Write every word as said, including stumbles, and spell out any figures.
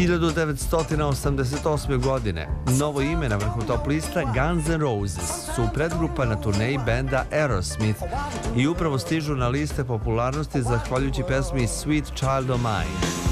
hiljadu devetsto osamdeset osme. godine novo ime na vrhu top lista Guns N' Roses su predgrupa na turneji benda Aerosmith i upravo stižu na liste popularnosti zahvaljujući pesmi Sweet Child O' Mine.